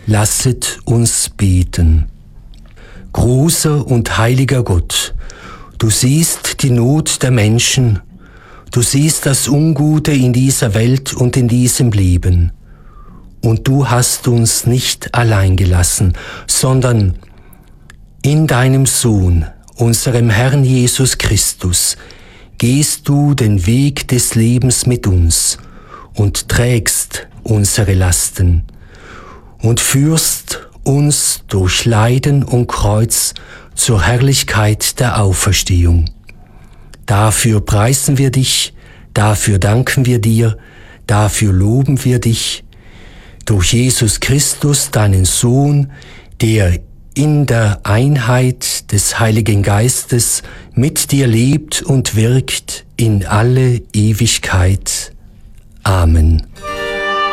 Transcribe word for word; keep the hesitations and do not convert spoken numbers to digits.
Lasset uns beten. Großer und heiliger Gott, du siehst die Not der Menschen, du siehst das Ungute in dieser Welt und in diesem Leben. Und du hast uns nicht allein gelassen, sondern in deinem Sohn, unserem Herrn Jesus Christus, gehst du den Weg des Lebens mit uns und trägst unsere Lasten und führst uns durch Leiden und Kreuz zur Herrlichkeit der Auferstehung. Dafür preisen wir dich, dafür danken wir dir, dafür loben wir dich, durch Jesus Christus, deinen Sohn, der in der Einheit des Heiligen Geistes mit dir lebt und wirkt in alle Ewigkeit. Amen.